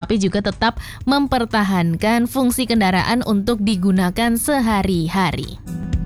tetapi juga tetap mempertahankan fungsi kendaraan untuk digunakan sehari-hari.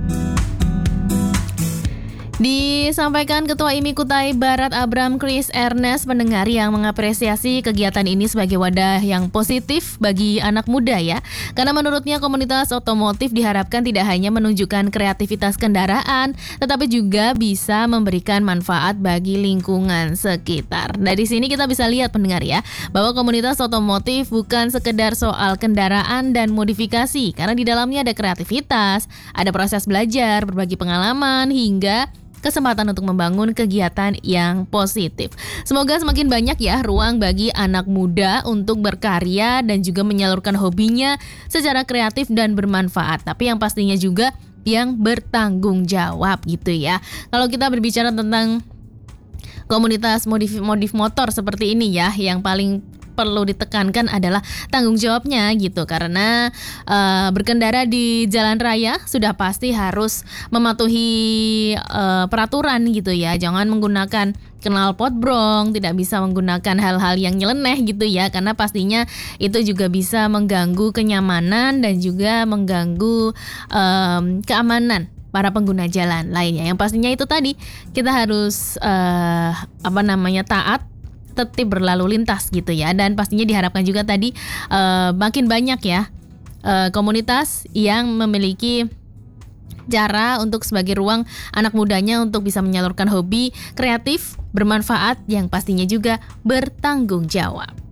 Disampaikan Ketua IMI Kutai Barat Abram Chris Ernest, pendengar yang mengapresiasi kegiatan ini sebagai wadah yang positif bagi anak muda ya. Karena menurutnya komunitas otomotif diharapkan tidak hanya menunjukkan kreativitas kendaraan, tetapi juga bisa memberikan manfaat bagi lingkungan sekitar. Dari sini kita bisa lihat pendengar ya, bahwa komunitas otomotif bukan sekedar soal kendaraan dan modifikasi, karena di dalamnya ada kreativitas, ada proses belajar, berbagi pengalaman, hingga kesempatan untuk membangun kegiatan yang positif. Semoga semakin banyak ya ruang bagi anak muda untuk berkarya dan juga menyalurkan hobinya secara kreatif dan bermanfaat. Tapi yang pastinya juga yang bertanggung jawab gitu ya. Kalau kita berbicara tentang komunitas modif motor seperti ini ya, yang paling perlu ditekankan adalah tanggung jawabnya gitu, karena berkendara di jalan raya sudah pasti harus mematuhi peraturan gitu ya. Jangan menggunakan knalpot brong, tidak bisa menggunakan hal-hal yang nyeleneh gitu ya, karena pastinya itu juga bisa mengganggu kenyamanan dan juga mengganggu keamanan para pengguna jalan lainnya. Yang pastinya itu tadi kita harus taat, tertib berlalu lintas gitu ya. Dan pastinya diharapkan juga tadi makin banyak ya komunitas yang memiliki cara untuk sebagai ruang anak mudanya untuk bisa menyalurkan hobi kreatif bermanfaat yang pastinya juga bertanggung jawab.